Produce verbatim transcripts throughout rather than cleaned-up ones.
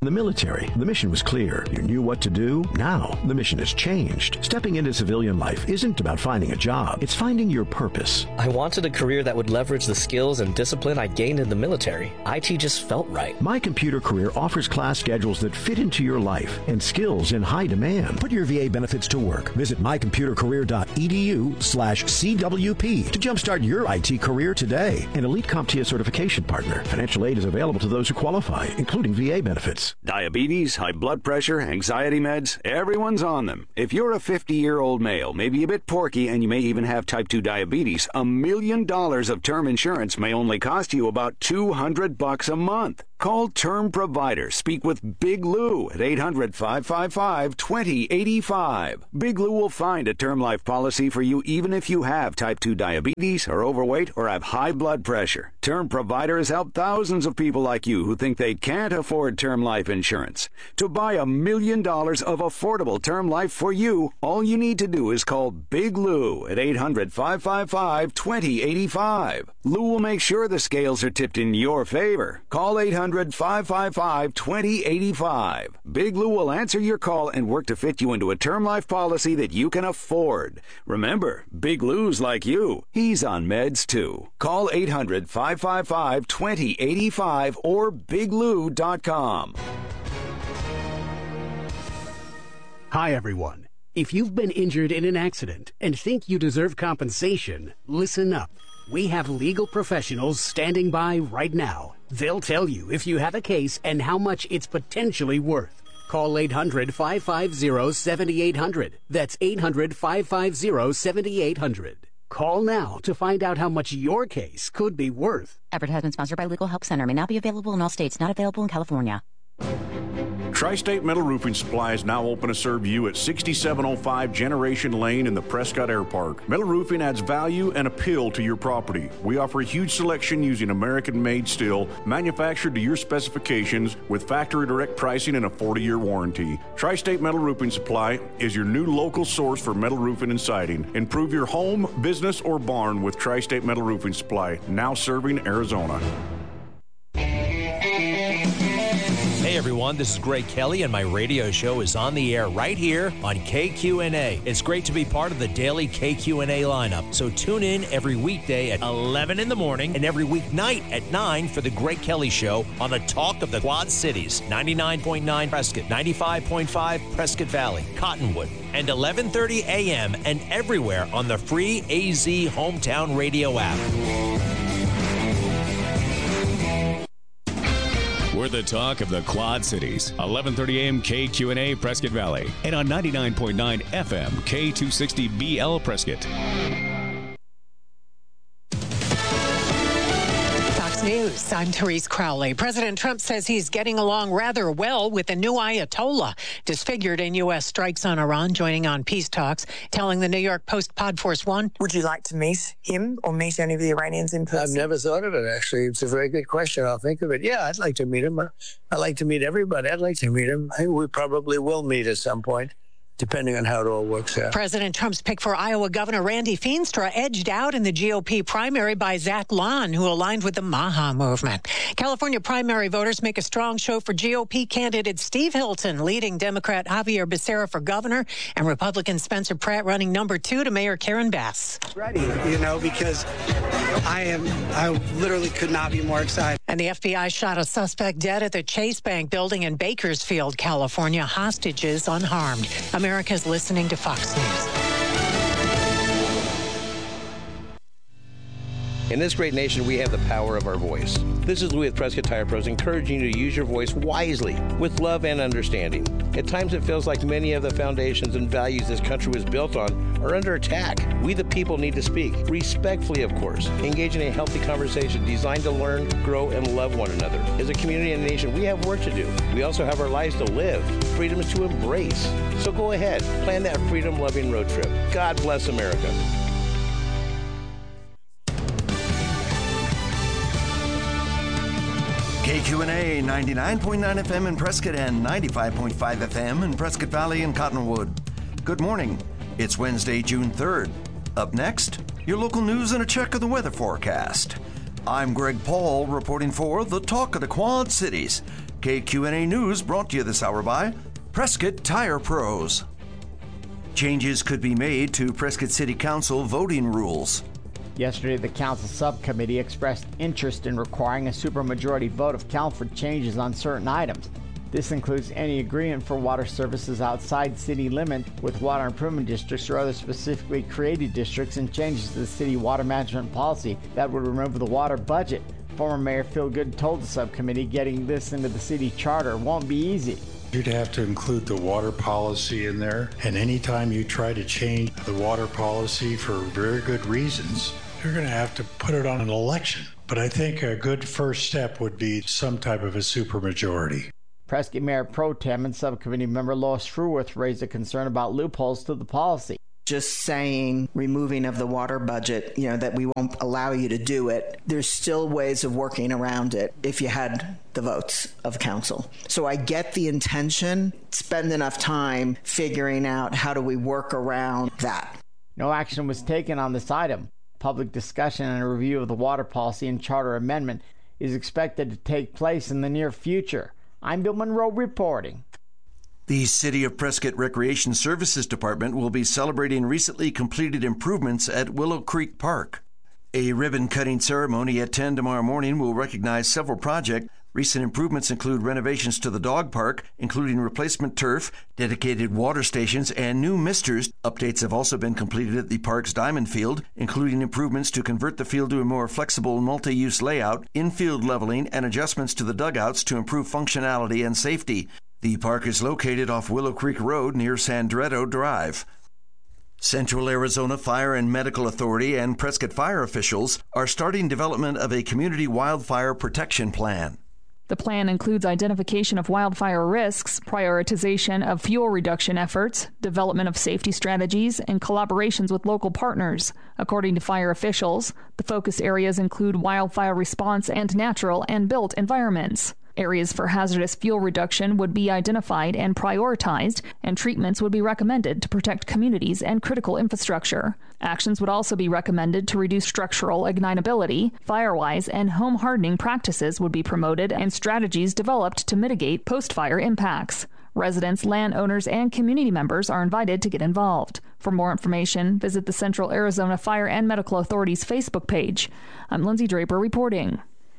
In the military, the mission was clear. You knew what to do. Now, the mission has changed. Stepping into civilian life isn't about finding a job. It's finding your purpose. I wanted a career that would leverage the skills and discipline I gained in the military. I T just felt right. My Computer Career offers class schedules that fit into your life and skills in high demand. Put your V A benefits to work. Visit mycomputercareer.edu slash CWP to jumpstart your I T career today. An Elite CompTIA certification partner. Financial aid is available to those who qualify, including V A benefits. Diabetes, high blood pressure, anxiety meds, everyone's on them. If you're a fifty-year-old male, maybe a bit porky, and you may even have type two diabetes, a million dollars of term insurance may only cost you about two hundred bucks a month. Call Term Provider. Speak with Big Lou at eight hundred, five five five, two zero eight five. Big Lou will find a term life policy for you even if you have type two diabetes, are overweight, or have high blood pressure. Term Provider has helped thousands of people like you who think they can't afford term life insurance. To buy a million dollars of affordable term life for you, all you need to do is call Big Lou at eight hundred, five five five, two zero eight five. Lou will make sure the scales are tipped in your favor. Call eight hundred, five five five, two zero eight five. Big Lou will answer your call and work to fit you into a term life policy that you can afford. Remember, Big Lou's like you. He's on meds too. Call eight hundred, five five five, two zero eight five or big lou dot com. Hi, everyone. If you've been injured in an accident and think you deserve compensation, listen up. We have legal professionals standing by right now. They'll tell you if you have a case and how much it's potentially worth. Call eight hundred, five five zero, seven eight zero zero. That's eight hundred, five five zero, seven eight zero zero. Call now to find out how much your case could be worth. Advertisement sponsored by Legal Help Center. May not be available in all states. Not available in California. Tri-State Metal Roofing Supply is now open to serve you at sixty-seven oh five Generation Lane in the Prescott Air Park. Metal roofing adds value and appeal to your property. We offer a huge selection using American-made steel, manufactured to your specifications with factory direct pricing and a forty-year warranty. Tri-State Metal Roofing Supply is your new local source for metal roofing and siding. Improve your home, business, or barn with Tri-State Metal Roofing Supply, now serving Arizona. Hey everyone, this is Greg Kelly, and my radio show is on the air right here on K Q N A. It's great to be part of the daily K Q N A lineup, so tune in every weekday at eleven in the morning and every weeknight at nine for the Greg Kelly Show on the Talk of the Quad Cities, ninety-nine point nine Prescott, ninety-five point five Prescott Valley, Cottonwood, and eleven thirty a.m. and everywhere on the free A Z Hometown Radio app. We're the talk of the Quad Cities. eleven thirty a.m. K Q N A Prescott Valley. And on ninety-nine point nine F M K two sixty B L Prescott. News. I'm Therese Crowley. President Trump says he's getting along rather well with the new Ayatollah, disfigured in U S strikes on Iran, joining on peace talks, telling the New York Post Pod Force One. Would you like to meet him or meet any of the Iranians in person? I've never thought of it, actually. It's a very good question. I'll think of it. Yeah, I'd like to meet him. I'd like to meet everybody. I'd like to meet him. I think we probably will meet at some point, depending on how it all works out. President Trump's pick for Iowa Governor Randy Feenstra edged out in the G O P primary by Zach Lon, who aligned with the Maha movement. California primary voters make a strong show for G O P candidate Steve Hilton, leading Democrat Javier Becerra for governor, and Republican Spencer Pratt running number two to Mayor Karen Bass. Ready, you know, because I am, I literally could not be more excited. And the F B I shot a suspect dead at the Chase Bank building in Bakersfield, California. Hostages unharmed. America's listening to Fox News. In this great nation, we have the power of our voice. This is Louis with Prescott Tire Pros, encouraging you to use your voice wisely, with love and understanding. At times, it feels like many of the foundations and values this country was built on are under attack. We, the people, need to speak, respectfully, of course, engage in a healthy conversation designed to learn, grow, and love one another. As a community and a nation, we have work to do. We also have our lives to live, freedoms to embrace. So go ahead, plan that freedom-loving road trip. God bless America. K Q N A ninety-nine point nine F M in Prescott and ninety-five point five F M in Prescott Valley and Cottonwood. Good morning. It's Wednesday, June third. Up next, your local news and a check of the weather forecast. I'm Greg Paul reporting for the Talk of the Quad Cities, K Q N A News brought to you this hour by Prescott Tire Pros. Changes could be made to Prescott City Council voting rules. Yesterday, the council subcommittee expressed interest in requiring a supermajority vote of council for changes on certain items. This includes any agreement for water services outside city limits with water improvement districts or other specifically created districts, and changes to the city water management policy that would remove the water budget. Former Mayor Phil Good told the subcommittee getting this into the city charter won't be easy. You'd have to include the water policy in there, and anytime you try to change the water policy for very good reasons, you're going to have to put it on an election. But I think a good first step would be some type of a supermajority. Prescott Mayor Pro Tem and subcommittee member Lois Fruworth raised a concern about loopholes to the policy. Just saying removing of the water budget, you know, that we won't allow you to do it, there's still ways of working around it if you had the votes of council. So I get the intention, spend enough time figuring out how do we work around that. No action was taken on this item. Public discussion and a review of the water policy and charter amendment is expected to take place in the near future. I'm Bill Monroe reporting. The City of Prescott Recreation Services Department will be celebrating recently completed improvements at Willow Creek Park. A ribbon-cutting ceremony at ten tomorrow morning will recognize several projects. Recent improvements include renovations to the dog park, including replacement turf, dedicated water stations, and new misters. Updates have also been completed at the park's diamond field, including improvements to convert the field to a more flexible multi-use layout, infield leveling, and adjustments to the dugouts to improve functionality and safety. The park is located off Willow Creek Road near Sandretto Drive. Central Arizona Fire and Medical Authority and Prescott Fire officials are starting development of a community wildfire protection plan. The plan includes identification of wildfire risks, prioritization of fuel reduction efforts, development of safety strategies, and collaborations with local partners. According to fire officials, the focus areas include wildfire response and natural and built environments. Areas for hazardous fuel reduction would be identified and prioritized, and treatments would be recommended to protect communities and critical infrastructure. Actions would also be recommended to reduce structural ignitability. Firewise and home hardening practices would be promoted and strategies developed to mitigate post-fire impacts. Residents, landowners, and community members are invited to get involved. For more information, visit the Central Arizona Fire and Medical Authority's Facebook page. I'm Lindsay Draper reporting.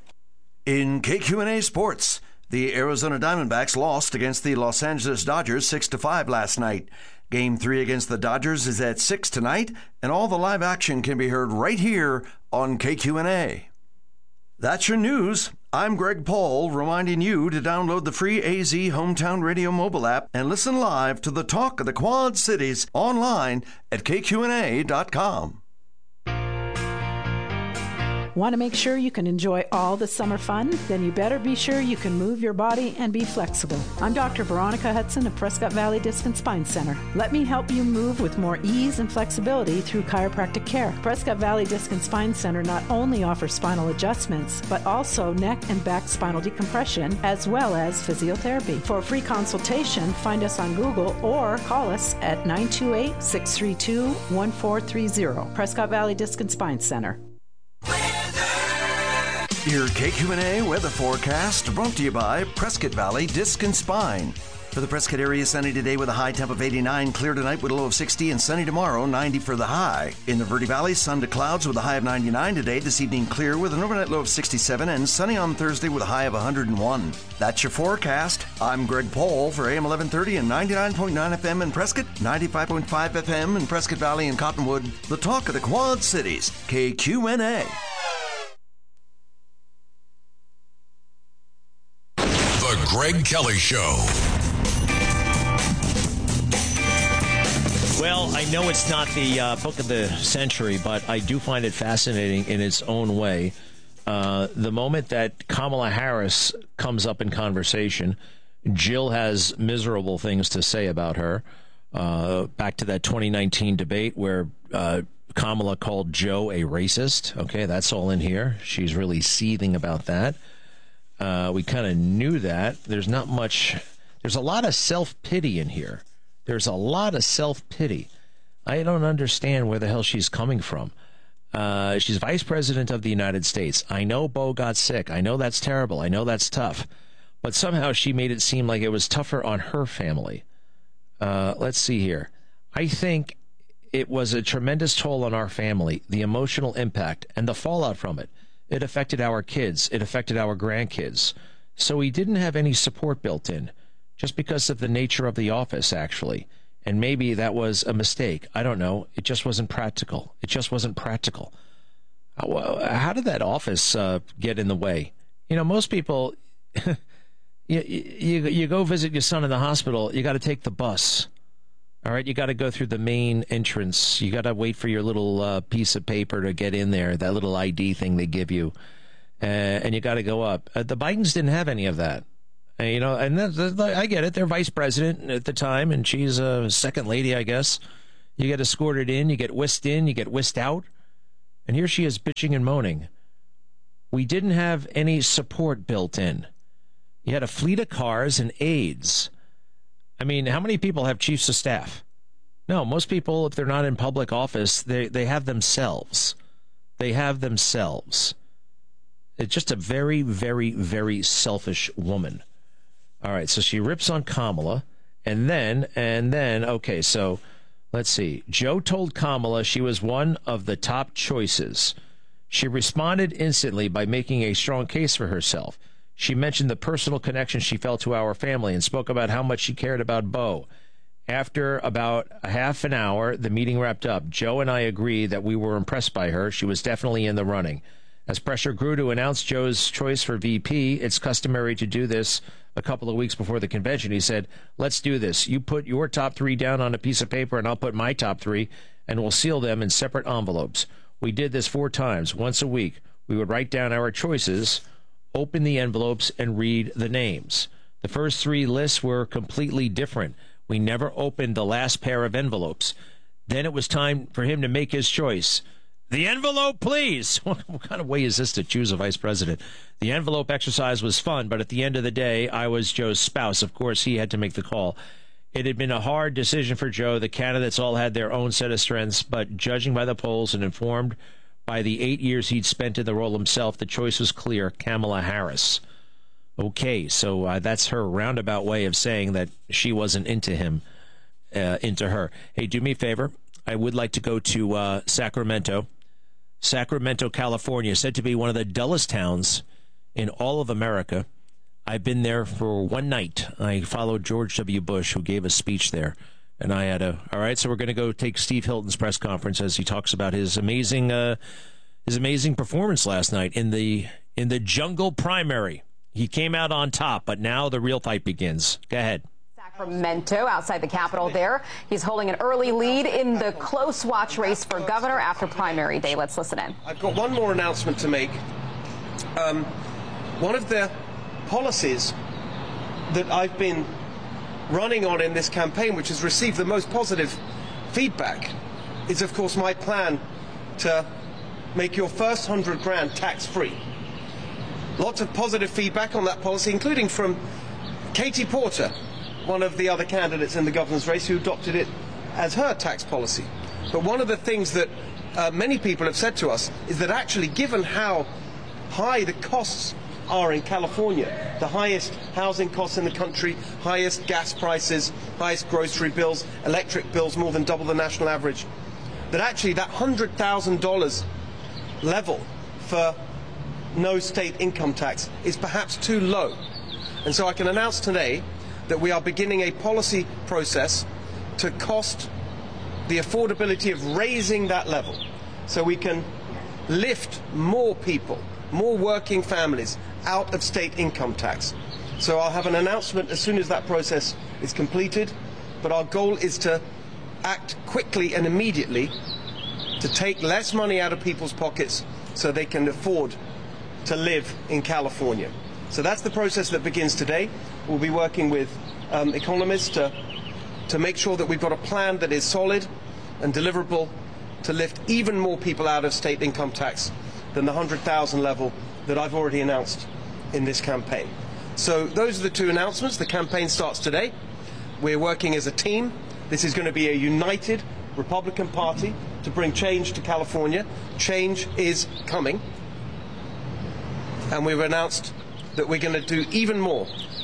In K Q N A Sports, the Arizona Diamondbacks lost against the Los Angeles Dodgers six to five last night. Game three against the Dodgers is at six tonight, and all the live action can be heard right here on K Q N A. That's your news. I'm Greg Paul, reminding you to download the free A Z Hometown Radio mobile app and listen live to the talk of the Quad Cities online at K Q N A dot com. Want to make sure you can enjoy all the summer fun? Then you better be sure you can move your body and be flexible. I'm Doctor Veronica Hudson of Prescott Valley Disc and Spine Center. Let me help you move with more ease and flexibility through chiropractic care. Prescott Valley Disc and Spine Center not only offers spinal adjustments, but also neck and back spinal decompression, as well as physiotherapy. For a free consultation, find us on Google or call us at nine two eight, six three two, one four three zero. Prescott Valley Disc and Spine Center. Your K Q N A weather forecast brought to you by Prescott Valley Disc and Spine. For the Prescott area, sunny today with a high temp of eighty-nine, clear tonight with a low of sixty, and sunny tomorrow, ninety for the high. In the Verde Valley, sun to clouds with a high of ninety-nine today. This evening, clear with an overnight low of sixty-seven, and sunny on Thursday with a high of one hundred one. That's your forecast. I'm Greg Paul for A M eleven thirty and ninety-nine point nine F M in Prescott, ninety-five point five F M in Prescott Valley and Cottonwood. The talk of the Quad Cities, K Q N A. The Greg Kelly Show. Well, I know it's not the uh, book of the century, but I do find it fascinating in its own way. Uh, the moment that Kamala Harris comes up in conversation, Jill has miserable things to say about her. Uh, back to that twenty nineteen debate where uh, Kamala called Joe a racist. Okay, that's all in here. She's really seething about that. Uh, we kind of knew that. There's not much. There's a lot of self-pity in here. There's a lot of self-pity. I don't understand where the hell she's coming from. Uh, she's vice president of the United States. I know Bo got sick. I know that's terrible. I know that's tough. but somehow she made it seem like it was tougher on her family. Uh, let's see here. I think it was a tremendous toll on our family, the emotional impact and the fallout from it. It affected our kids. It affected our grandkids. So we didn't have any support built in, just because of the nature of the office, actually. And maybe that was a mistake. I don't know. It just wasn't practical. It just wasn't practical. How, how did that office uh, get in the way? You know, most people, you, you, you go visit your son in the hospital, you got to take the bus. All right, you got to go through the main entrance. You got to wait for your little uh, piece of paper to get in there, that little I D thing they give you, uh, and you got to go up. Uh, the Bidens didn't have any of that, uh, you know. And that, that, I get it; they're vice president at the time, and she's a second lady, I guess. You get escorted in, you get whisked in, you get whisked out, and here she is bitching and moaning. We didn't have any support built in. You had a fleet of cars and aides. I mean, how many people have chiefs of staff? No, most people, if they're not in public office, they, they have themselves. They have themselves. It's just a very, very, very selfish woman. All right, so she rips on Kamala, and then, and then, okay, so let's see. Joe told Kamala she was one of the top choices. She responded instantly by making a strong case for herself. She mentioned the personal connection she felt to our family and spoke about how much she cared about Beau. After about a half an hour, the meeting wrapped up. Joe and I agreed that we were impressed by her. She was definitely in the running. As pressure grew to announce Joe's choice for V P, it's customary to do this a couple of weeks before the convention. He said, let's do this. You put your top three down on a piece of paper, and I'll put my top three, and we'll seal them in separate envelopes. We did this four times, once a week. We would write down our choices, open the envelopes, and read the names. The first three lists were completely different. We never opened the last pair of envelopes. Then it was time for him to make his choice. The envelope, please. What kind of way is this to choose a vice president? The envelope exercise was fun, but at the end of the day, I was Joe's spouse. Of course, he had to make the call. It had been a hard decision for Joe. The candidates all had their own set of strengths, but judging by the polls and informed by the eight years he'd spent in the role himself, the choice was clear: Kamala Harris. Okay, so uh, that's her roundabout way of saying that she wasn't into him, uh, into her. Hey, do me a favor. I would like to go to uh, Sacramento. Sacramento, California, said to be one of the dullest towns in all of America. I've been there for one night. I followed George W. Bush, who gave a speech there. And I had a, all right, so we're going to go take Steve Hilton's press conference as he talks about his amazing uh, his amazing performance last night in the in the jungle primary. He came out on top, but now the real fight begins. Go ahead. Sacramento, outside the Capitol there. He's holding an early lead in the close watch race for governor after primary day. Let's listen in. I've got one more announcement to make. Um, one of the policies that I've been running on in this campaign, which has received the most positive feedback, is of course my plan to make your first hundred grand tax-free. Lots of positive feedback on that policy, including from Katie Porter, one of the other candidates in the governor's race, who adopted it as her tax policy. But one of the things that uh, many people have said to us is that actually, given how high the costs are in California, the highest housing costs in the country, highest gas prices, highest grocery bills, electric bills more than double the national average, that actually that one hundred thousand dollars level for no state income tax is perhaps too low. And so I can announce today that we are beginning a policy process to cost the affordability of raising that level so we can lift more people, more working families out of state income tax. So I'll have an announcement as soon as that process is completed, but our goal is to act quickly and immediately to take less money out of people's pockets so they can afford to live in California. So that's the process that begins today. We'll be working with um, economists to, to make sure that we've got a plan that is solid and deliverable to lift even more people out of state income tax than the one hundred thousand level that I've already announced in this campaign. So those are the two announcements. The campaign starts today. We're working as a team. This is going to be a united Republican Party to bring change to California. Change is coming. And we've announced that we're going to do even more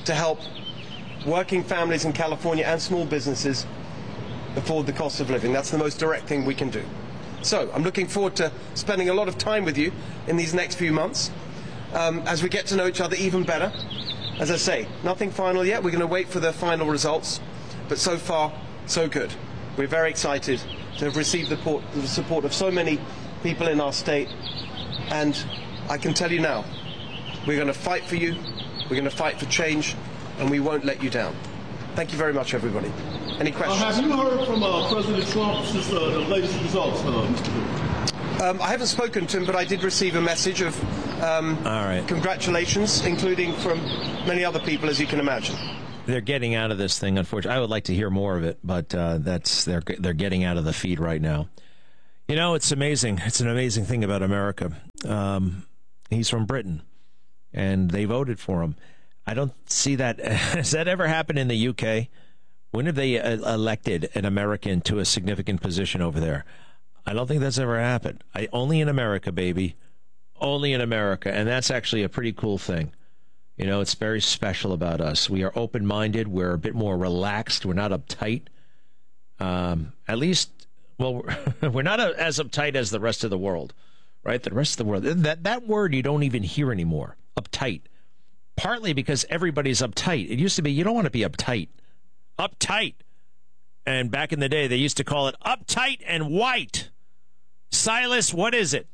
to help working families in California and small businesses afford the cost of living. That's the most direct thing we can do. So I'm looking forward to spending a lot of time with you in these next few months um, as we get to know each other even better. As I say, nothing final yet. We're going to wait for the final results. But so far, so good. We're very excited to have received the, port, the support of so many people in our state. And I can tell you now, we're going to fight for you. We're going to fight for change. And we won't let you down. Thank you very much, everybody. Any questions? Uh, have you heard from uh, President Trump since uh, the latest results, uh, Mister Bill? Um, I haven't spoken to him, but I did receive a message of um, All right. congratulations, including from many other people, as you can imagine. They're getting out of this thing, unfortunately. I would like to hear more of it, but uh, that's they're they're getting out of the feed right now. You know, it's amazing. It's an amazing thing about America. Um, he's from Britain, and they voted for him. I don't see that. Has that ever happened in the U K? When have they uh, elected an American to a significant position over there? I don't think that's ever happened. I, only in America, baby. Only in America. And that's actually a pretty cool thing. You know, it's very special about us. We are open-minded. We're a bit more relaxed. We're not uptight. Um, at least, well, we're not a, as uptight as the rest of the world, right? The rest of the world. That, that word you don't even hear anymore, uptight. Partly because everybody's uptight. It used to be, you don't want to be uptight. Uptight. And back in the day, they used to call it uptight and white. Silas, what is it?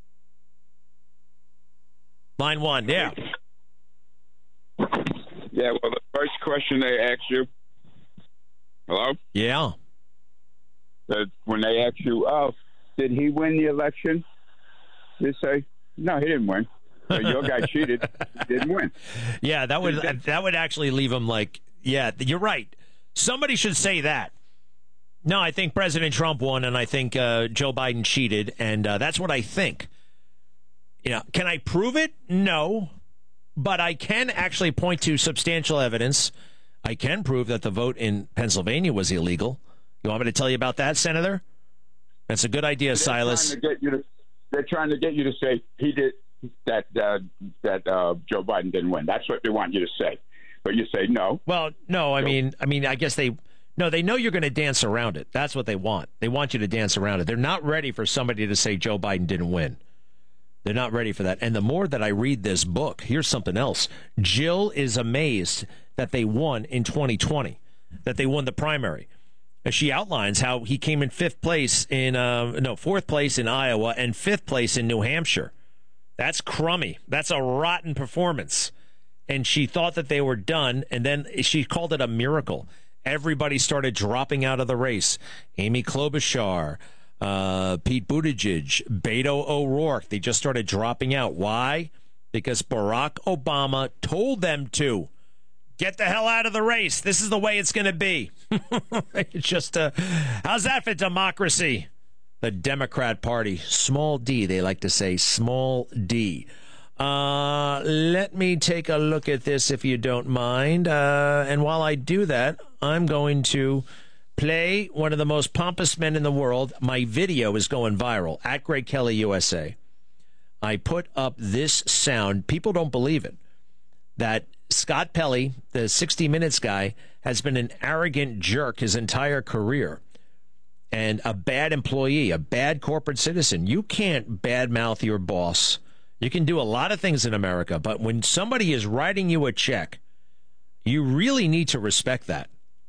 Line one, yeah. Yeah, well, the first question they asked you, hello? Yeah. That when they asked you, oh, did he win the election? You say, no, he didn't win. So your guy cheated, he didn't win. Yeah, that would that would actually leave him like, yeah, you're right. Somebody should say that. No, I think President Trump won, and I think uh, Joe Biden cheated, and uh, that's what I think. You know, can I prove it? No, but I can actually point to substantial evidence. I can prove that the vote in Pennsylvania was illegal. You want me to tell you about that, Senator? That's a good idea, they're Silas. Trying to get you to, they're trying to get you to say he did that. Uh, that uh, Joe Biden didn't win. That's what they want you to say. But you say no. Well, no, I mean, I mean, I guess they, no, they know you're going to dance around it. That's what they want. They want you to dance around it. They're not ready for somebody to say Joe Biden didn't win. They're not ready for that. And the more that I read this book, here's something else. Jill is amazed that they won in twenty twenty, that they won the primary. As she outlines how he came in fifth place in, uh, no, fourth place in Iowa and fifth place in New Hampshire. That's crummy. That's a rotten performance. And she thought that they were done, and then she called it a miracle. Everybody started dropping out of the race. Amy Klobuchar, uh, Pete Buttigieg, Beto O'Rourke, they just started dropping out. Why? Because Barack Obama told them to. Get the hell out of the race. This is the way it's going to be. It's just, uh, how's that for democracy? The Democrat Party, small d, they like to say, small d. Uh, let me take a look at this if you don't mind. Uh, and while I do that, I'm going to play one of the most pompous men in the world. My video is going viral at Greg Kelly U S A. I put up this sound. People don't believe it. That Scott Pelley, the sixty minutes guy, has been an arrogant jerk his entire career. And a bad employee, a bad corporate citizen. You can't badmouth your boss. You can do a lot of things in America, but when somebody is writing you a check, you really need to respect that.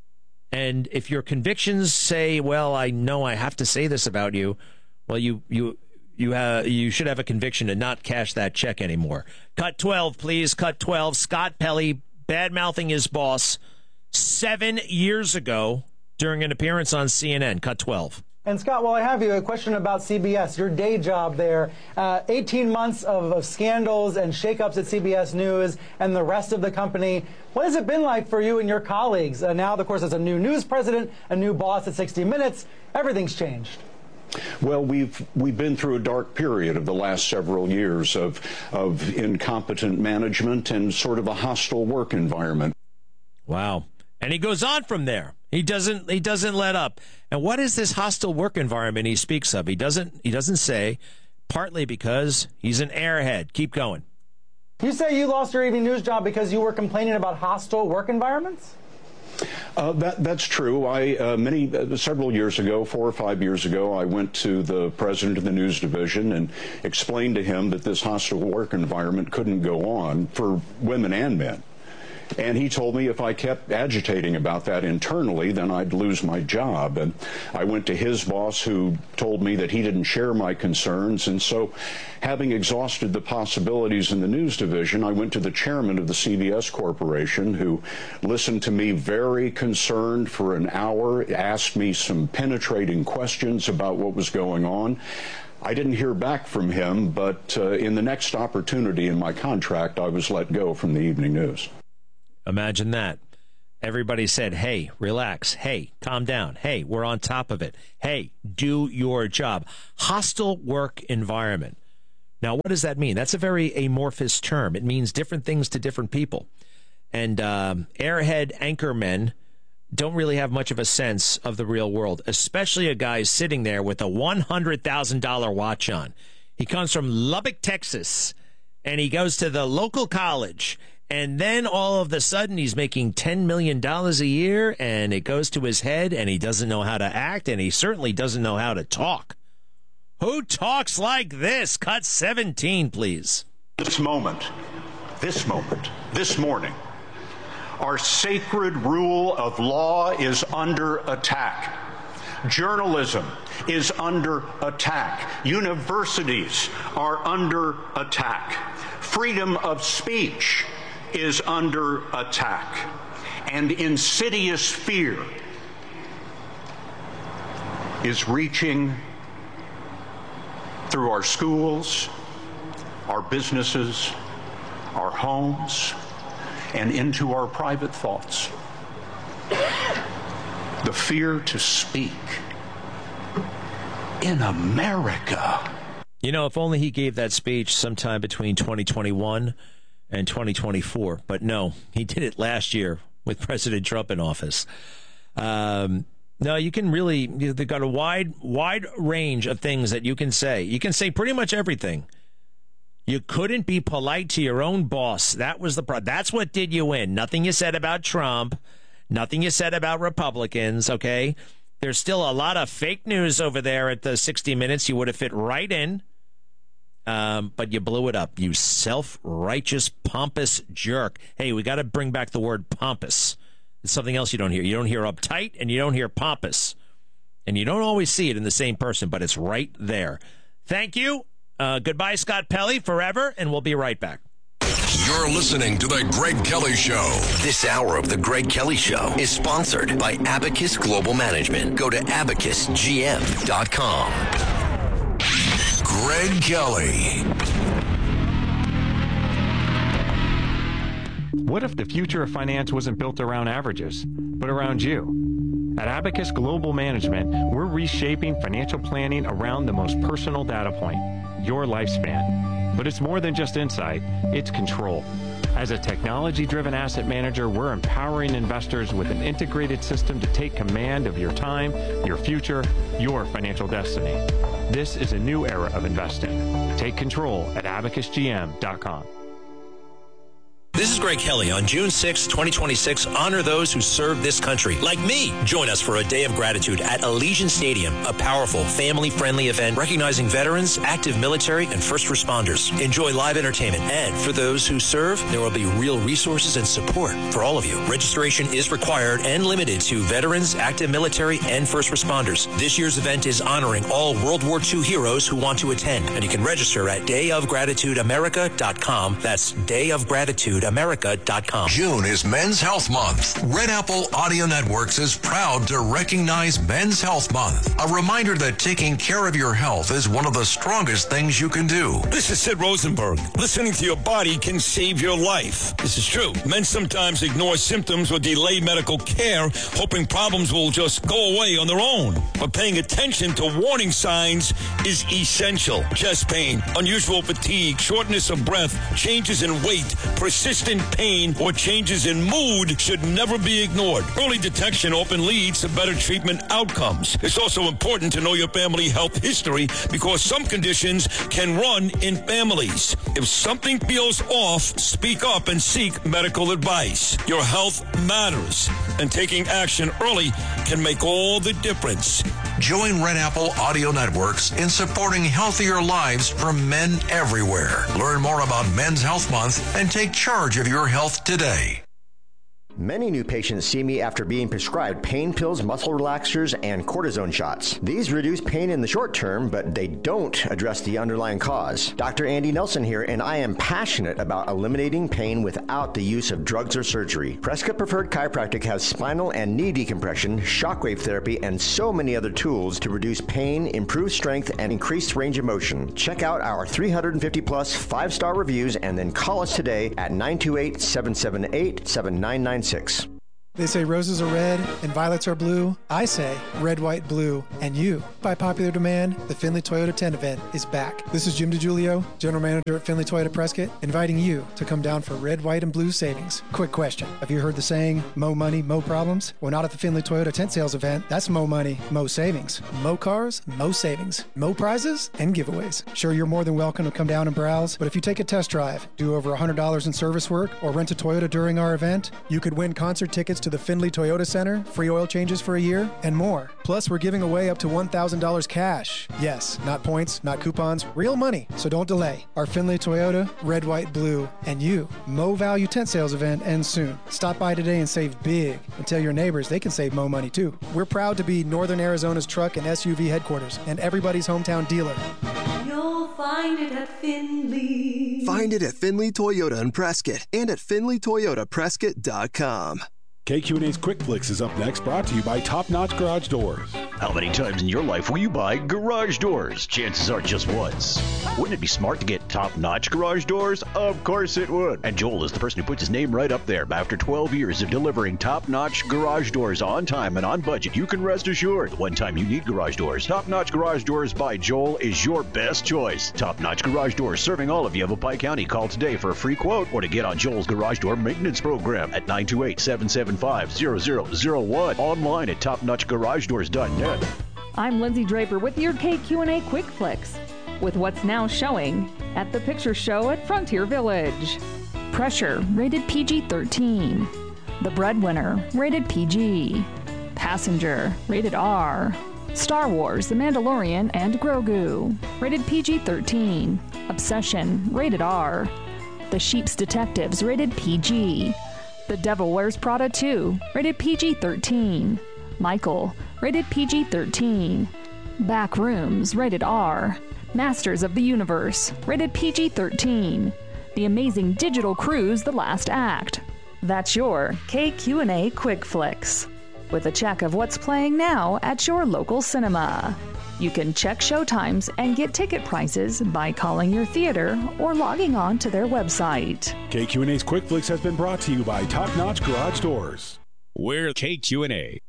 And if your convictions say, well, I know I have to say this about you, well, you you you have you should have a conviction to not cash that check anymore. Cut twelve, please. Cut twelve. Scott Pelley bad-mouthing his boss seven years ago during an appearance on C N N. Cut twelve. And Scott, while I have you, a question about C B S, your day job there. Uh, eighteen months of, of scandals and shakeups at C B S News and the rest of the company. What has it been like for you and your colleagues? Uh, now, of course, there's a new news president, a new boss at sixty minutes. Everything's changed. Well, we've we've been through a dark period of the last several years of of incompetent management and sort of a hostile work environment. Wow. And he goes on from there. He doesn't he doesn't let up. And what is this hostile work environment he speaks of? He doesn't he doesn't say, partly because he's an airhead. Keep going. You say you lost your evening news job because you were complaining about hostile work environments? Uh, that, that's true. I uh, many uh, several years ago, four or five years ago, I went to the president of the news division and explained to him that this hostile work environment couldn't go on for women and men. And he told me if I kept agitating about that internally, then I'd lose my job. And I went to his boss, who told me that he didn't share my concerns. And so, having exhausted the possibilities in the news division, I went to the chairman of the C B S Corporation, who listened to me very concerned for an hour, asked me some penetrating questions about what was going on. I didn't hear back from him, but uh, in the next opportunity in my contract, I was let go from the evening news. Imagine that. Everybody said, hey, relax. Hey, calm down. Hey, we're on top of it. Hey, do your job. Hostile work environment. Now, what does that mean? That's a very amorphous term. It means different things to different people. And um, airhead anchormen don't really have much of a sense of the real world, especially a guy sitting there with a one hundred thousand dollars watch on. He comes from Lubbock, Texas, and he goes to the local college. And then all of a sudden he's making ten million dollars a year, and it goes to his head, and he doesn't know how to act, and he certainly doesn't know how to talk. Who talks like this? Cut seventeen, please. This moment, this moment, this morning, our sacred rule of law is under attack. Journalism is under attack. Universities are under attack. Freedom of speech is under attack, and insidious fear is reaching through our schools, our businesses, our homes, and into our private thoughts. The fear to speak in America. You know, if only he gave that speech sometime between twenty twenty-one and twenty twenty-four. But no, he did it last year with President Trump in office. Um, no, you can really, they've got a wide, wide range of things that you can say. You can say pretty much everything. You couldn't be polite to your own boss. That was the problem. That's what did you in. Nothing you said about Trump. Nothing you said about Republicans, okay? There's still a lot of fake news over there at the sixty minutes. You would have fit right in. Um, but you blew it up, you self-righteous, pompous jerk. Hey, we got to bring back the word pompous. It's something else you don't hear. You don't hear uptight, and you don't hear pompous. And you don't always see it in the same person, but it's right there. Thank you. Uh, goodbye, Scott Pelley, forever, and we'll be right back. You're listening to The Greg Kelly Show. This hour of The Greg Kelly Show is sponsored by Abacus Global Management. Go to abacus g m dot com. Greg Kelly. What if the future of finance wasn't built around averages, but around you? At Abacus Global Management, we're reshaping financial planning around the most personal data point, your lifespan. But it's more than just insight, it's control. As a technology-driven asset manager, we're empowering investors with an integrated system to take command of your time, your future, your financial destiny. This is a new era of investing. Take control at abacus g m dot com. This is Greg Kelly. On June sixth, twenty twenty-six, honor those who serve this country, like me. Join us for a day of gratitude at Allegiant Stadium, a powerful, family-friendly event recognizing veterans, active military, and first responders. Enjoy live entertainment, and for those who serve, there will be real resources and support for all of you. Registration is required and limited to veterans, active military, and first responders. This year's event is honoring all World War Two heroes who want to attend, and you can register at day of gratitude america dot com. That's day of gratitude america dot com. June is Men's Health Month. Red Apple Audio Networks is proud to recognize Men's Health Month. A reminder that taking care of your health is one of the strongest things you can do. This is Sid Rosenberg. Listening to your body can save your life. This is true. Men sometimes ignore symptoms or delay medical care, hoping problems will just go away on their own. But paying attention to warning signs is essential. Chest pain, unusual fatigue, shortness of breath, changes in weight, persistent persistent pain, or changes in mood should never be ignored. Early detection often leads to better treatment outcomes. It's also important to know your family health history because some conditions can run in families. If something feels off, speak up and seek medical advice. Your health matters, and taking action early can make all the difference. Join Red Apple Audio Networks in supporting healthier lives for men everywhere. Learn more about Men's Health Month and take charge of your health today. Many new patients see me after being prescribed pain pills, muscle relaxers, and cortisone shots. These reduce pain in the short term, but they don't address the underlying cause. Doctor Andy Nelson here, and I am passionate about eliminating pain without the use of drugs or surgery. Prescott Preferred Chiropractic has spinal and knee decompression, shockwave therapy, and so many other tools to reduce pain, improve strength, and increase range of motion. Check out our three hundred fifty plus five-star reviews and then call us today at nine two eight, seven seven eight, seven nine nine six. They say roses are red and violets are blue. I say red, white, blue, and you. By popular demand, the Findlay Toyota ten event is back. This is Jim DiGiulio, General Manager at Findlay Toyota Prescott, inviting you to come down for red, white, and blue savings. Quick question. Have you heard the saying, mo money, mo problems? Well, not at the Findlay Toyota tent sales event. That's mo money, mo savings. Mo cars, mo savings. Mo prizes and giveaways. Sure, you're more than welcome to come down and browse, but if you take a test drive, do over one hundred dollars in service work, or rent a Toyota during our event, you could win concert tickets to the Findlay Toyota Center, free oil changes for a year, and more. Plus, we're giving away up to one thousand dollars cash. Yes, not points, not coupons, real money. So don't delay. Our Findlay Toyota, red, white, blue, and you, Mo Value tent sales event ends soon. Stop by today and save big. And tell your neighbors they can save Mo money too. We're proud to be Northern Arizona's truck and S U V headquarters and everybody's hometown dealer. You'll find it at Findlay. Find it at Findlay Toyota in Prescott and at Findlay Toyota Prescott dot com. K Q and A's Quick Flicks is up next, brought to you by Top Notch Garage Doors. How many times in your life will you buy garage doors? Chances are just once. Wouldn't it be smart to get top-notch garage doors? Of course it would. And Joel is the person who puts his name right up there. After twelve years of delivering top-notch garage doors on time and on budget, you can rest assured the one time you need garage doors, Top-Notch Garage Doors by Joel is your best choice. Top-Notch Garage Doors serving all of Yavapai County. Call today for a free quote or to get on Joel's garage door maintenance program at nine two eight, seven seven five, zero zero zero one. Online at top notch garage doors dot net. I'm Lindsay Draper with your K Q and A Quick Flicks, with what's now showing at the Picture Show at Frontier Village. Pressure, rated P G thirteen. The Breadwinner, rated P G. Passenger, rated R. Star Wars, The Mandalorian and Grogu, rated P G thirteen. Obsession, rated R. The Sheep's Detectives, rated P G. The Devil Wears Prada two, rated P G thirteen. Michael, rated P G thirteen. Backrooms, rated R. Masters of the Universe, rated P G thirteen. The Amazing Digital Cruise, The Last Act. That's your K Q and A Quick Flicks, with a check of what's playing now at your local cinema. You can check showtimes and get ticket prices by calling your theater or logging on to their website. K Q and A's Quick Flicks has been brought to you by Top Notch Garage Doors. We're K Q and A.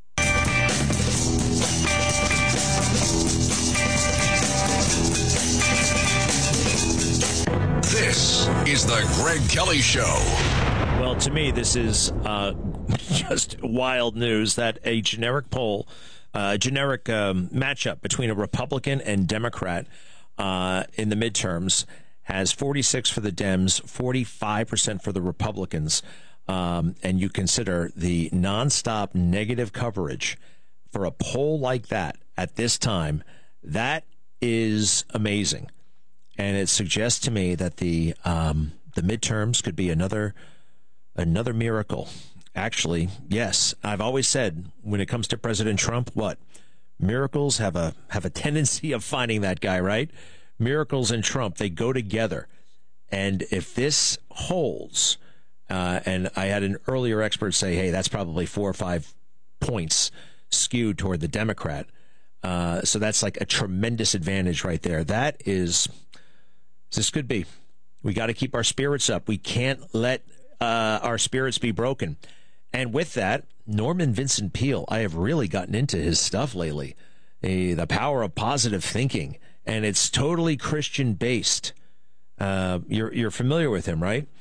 This is the Greg Kelly Show. Well, to me, this is uh, just wild news that a generic poll, a uh, generic um, matchup between a Republican and Democrat uh, in the midterms has forty-six for the Dems, forty-five percent for the Republicans. Um, and you consider the nonstop negative coverage for a poll like that at this time, that is amazing. And it suggests to me that the um, the midterms could be another another miracle. Actually, yes, I've always said when it comes to President Trump, what? Miracles have a have a tendency of finding that guy, right? Miracles and Trump, they go together. And if this holds, uh, and I had an earlier expert say, hey, that's probably four or five points skewed toward the Democrat. Uh, so that's like a tremendous advantage right there. That is, this could be. We got to keep our spirits up. We can't let uh, our spirits be broken. And with that, Norman Vincent Peale, I have really gotten into his stuff lately. The, the power of positive thinking. And it's totally Christian based. Uh, you're you're familiar with him, right?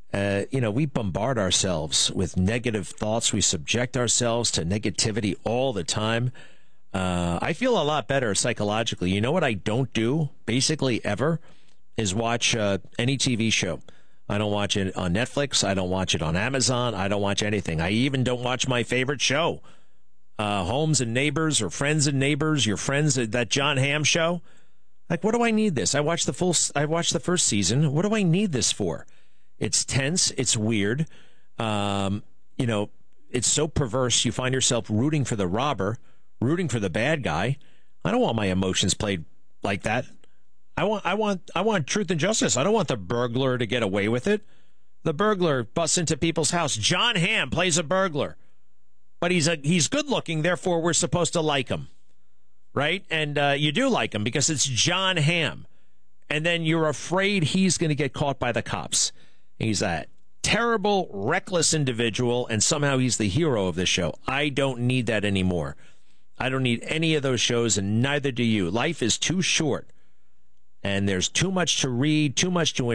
Uh, you know, we bombard ourselves with negative thoughts. We subject ourselves to negativity all the time. Uh, I feel a lot better psychologically. You know what I don't do, basically ever, is watch uh, any T V show. I don't watch it on Netflix. I don't watch it on Amazon. I don't watch anything. I even don't watch my favorite show, uh, Homes and Neighbors or Friends and Neighbors, your friends, that John Hamm show. Like, what do I need this? I watched the full, I watched the first season. What do I need this for? It's tense. It's weird. Um, you know, it's so perverse. You find yourself rooting for the robber, rooting for the bad guy. I don't want my emotions played like that. I want, I want, I want truth and justice. I don't want the burglar to get away with it. The burglar busts into people's house. John Hamm plays a burglar, but he's a he's good looking. Therefore, we're supposed to like him, right? And uh, you do like him because it's John Hamm, and then you're afraid he's going to get caught by the cops. He's a terrible, reckless individual, and somehow he's the hero of this show. I don't need that anymore. I don't need any of those shows, and neither do you. Life is too short. And there's too much to read, too much to